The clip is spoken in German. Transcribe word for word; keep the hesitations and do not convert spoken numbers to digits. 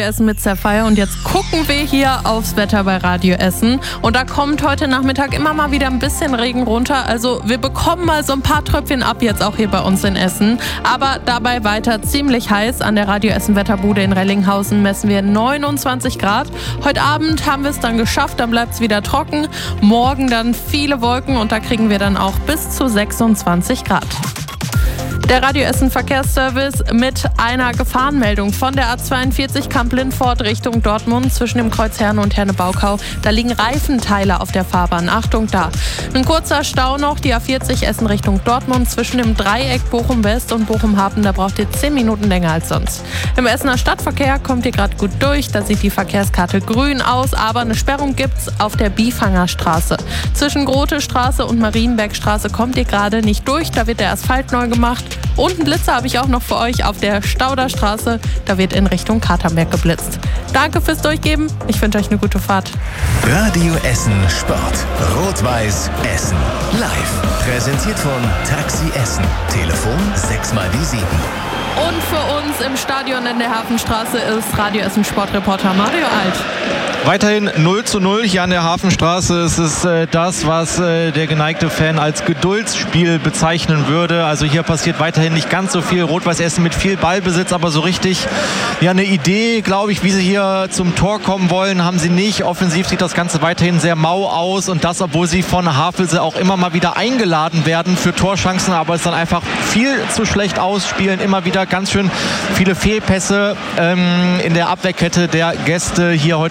Essen mit Sapphire und jetzt gucken wir hier aufs Wetter bei Radio Essen und da kommt heute Nachmittag immer mal wieder ein bisschen Regen runter, also wir bekommen mal so ein paar Tröpfchen ab jetzt auch hier bei uns in Essen, aber dabei weiter ziemlich heiß. An der Radio Essen Wetterbude in Rellinghausen messen wir neunundzwanzig Grad. Heute Abend haben wir es dann geschafft, dann bleibt es wieder trocken, morgen dann viele Wolken und da kriegen wir dann auch bis zu sechsundzwanzig Grad. Der Radio Essen Verkehrsservice mit einer Gefahrenmeldung von der A zweiundvierzig Kamp-Lindfort Richtung Dortmund zwischen dem Kreuz Herne und Herne-Baukau. Da liegen Reifenteile auf der Fahrbahn. Achtung da. Ein kurzer Stau noch, die A vierzig Essen Richtung Dortmund zwischen dem Dreieck Bochum-West und Bochum-Hafen. Da braucht ihr zehn Minuten länger als sonst. Im Essener Stadtverkehr kommt ihr gerade gut durch. Da sieht die Verkehrskarte grün aus, aber eine Sperrung gibt's auf der Biefangerstraße. Zwischen Grotestraße und Marienbergstraße kommt ihr gerade nicht durch. Da wird der Asphalt neu gemacht. Und einen Blitzer habe ich auch noch für euch auf der Stauderstraße. Da wird in Richtung Katernberg geblitzt. Danke fürs Durchgeben. Ich wünsche euch eine gute Fahrt. Radio Essen Sport. Rot-Weiß Essen. Live. Präsentiert von Taxi Essen. Telefon sechs mal die sieben. Und für uns im Stadion in der Hafenstraße ist Radio Essen Sportreporter Mario Alt. Weiterhin null zu null hier an der Hafenstraße. Es ist äh, das, was äh, der geneigte Fan als Geduldsspiel bezeichnen würde. Also hier passiert weiterhin nicht ganz so viel. Rot-Weiß Essen mit viel Ballbesitz, aber so richtig ja, eine Idee, glaube ich, wie sie hier zum Tor kommen wollen, haben sie nicht. Offensiv sieht das Ganze weiterhin sehr mau aus und das, obwohl sie von Havelse auch immer mal wieder eingeladen werden für Torchancen, aber es dann einfach viel zu schlecht ausspielen. Immer wieder ganz schön viele Fehlpässe ähm, in der Abwehrkette der Gäste hier heute